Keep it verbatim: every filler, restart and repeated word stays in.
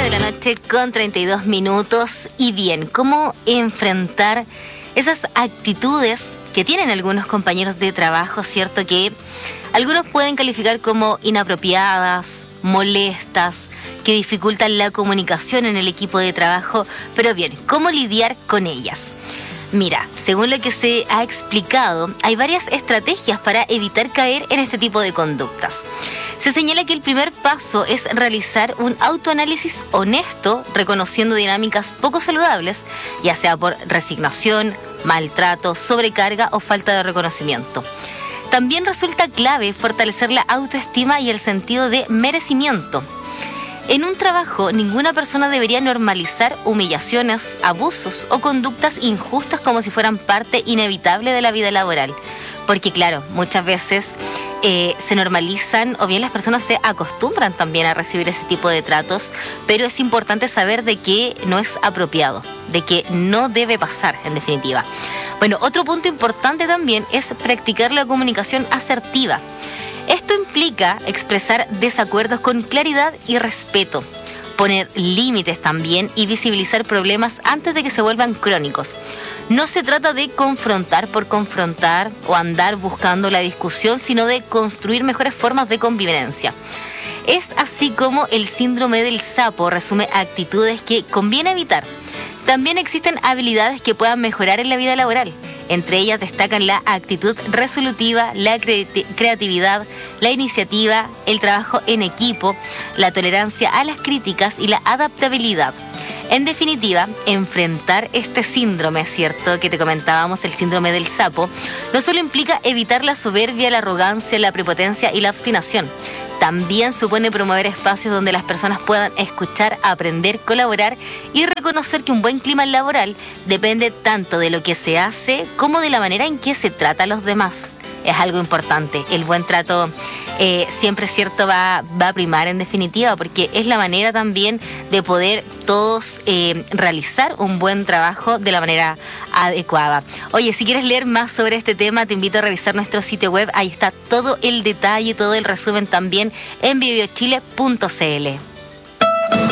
de la noche con treinta y dos minutos. Y bien, ¿cómo enfrentar esas actitudes que tienen algunos compañeros de trabajo, cierto? Que algunos pueden calificar como inapropiadas, molestas, que dificultan la comunicación en el equipo de trabajo. Pero bien, ¿cómo lidiar con ellas? Mira, según lo que se ha explicado, hay varias estrategias para evitar caer en este tipo de conductas. Se señala que el primer paso es realizar un autoanálisis honesto, reconociendo dinámicas poco saludables, ya sea por resignación, maltrato, sobrecarga o falta de reconocimiento. También resulta clave fortalecer la autoestima y el sentido de merecimiento. En un trabajo, ninguna persona debería normalizar humillaciones, abusos o conductas injustas como si fueran parte inevitable de la vida laboral. Porque claro, muchas veces eh, se normalizan o bien las personas se acostumbran también a recibir ese tipo de tratos, pero es importante saber de que no es apropiado, de que no debe pasar en definitiva. Bueno, otro punto importante también es practicar la comunicación asertiva. Esto implica expresar desacuerdos con claridad y respeto, poner límites también y visibilizar problemas antes de que se vuelvan crónicos. No se trata de confrontar por confrontar o andar buscando la discusión, sino de construir mejores formas de convivencia. Es así como el síndrome del sapo resume actitudes que conviene evitar. También existen habilidades que puedan mejorar en la vida laboral. Entre ellas destacan la actitud resolutiva, la cre- creatividad, la iniciativa, el trabajo en equipo, la tolerancia a las críticas y la adaptabilidad. En definitiva, enfrentar este síndrome, ¿cierto?, que te comentábamos, el síndrome del sapo, no solo implica evitar la soberbia, la arrogancia, la prepotencia y la obstinación. También supone promover espacios donde las personas puedan escuchar, aprender, colaborar y reconocer que un buen clima laboral depende tanto de lo que se hace como de la manera en que se trata a los demás. Es algo importante. El buen trato eh, siempre, cierto, va, va a primar en definitiva, porque es la manera también de poder todos eh, realizar un buen trabajo de la manera adecuada. Oye, si quieres leer más sobre este tema, te invito a revisar nuestro sitio web. Ahí está todo el detalle, todo el resumen también en videochile punto c l.